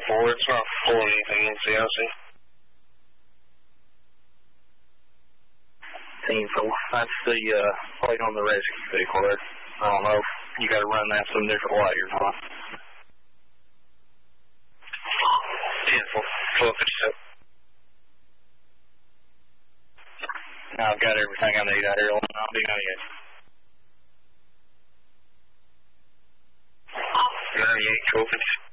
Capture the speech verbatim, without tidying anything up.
four. It's not pulling anything in C I C. Team four. That's the uh, plate on the rescue vehicle there. I don't know. You got to run that some different way or not. ten four. twelve fifty-seven. Now I've got everything I need out here. I'll be ninety-eight. ninety-eight, twelve fifty-seven.